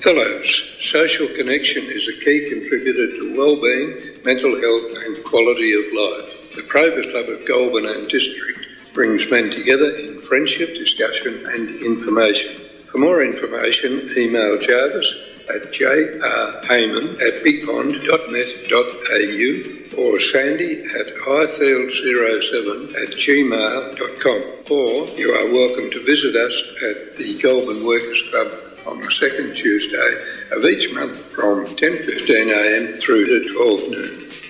Fellows, social connection is a key contributor to well-being, mental health and quality of life. The Probus Club of Goulburn and District brings men together in friendship, discussion and information. For more information, email Jarvis at jrhayman@bigpond.net.au or Sandy at highfield07@gmail.com, or you are welcome to visit us at the Goulburn Workers Club on the second Tuesday of each month from 10:15 a.m. through to 12 noon.